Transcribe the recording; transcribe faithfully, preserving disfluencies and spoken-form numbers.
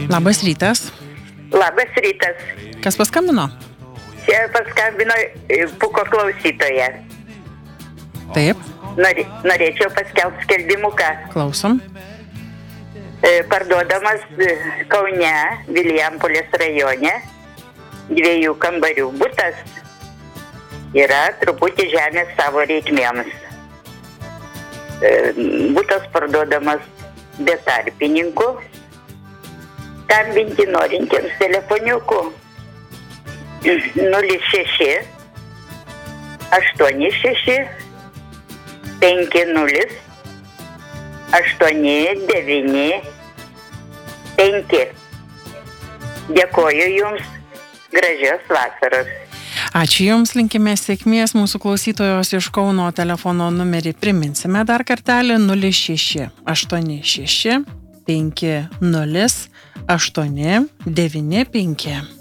Labas rytas. Labas rytas. Kas paskambino? Čia paskambino Puko klausytoja. Taip. Norė, norėčiau paskelbti skelbimuką. Klausom. Parduodamas Kaune, Vilijampolės rajone, dviejų kambarių butas. Yra truputį žemės savo reikmėms. Butas parduodamas be tarpininkų. Skambinti norintiems telefoniuku nulis šeši aštuoni šeši penki nulis aštuoni devyni penki. Dėkoju Jums, gražios vasaros. Ačiū Jums, linkime sėkmės. Mūsų klausytojos iš Kauno telefono numerį priminsime dar kartelį nulis šeši aštuoni šeši penki nulis aštuoni devyni penki.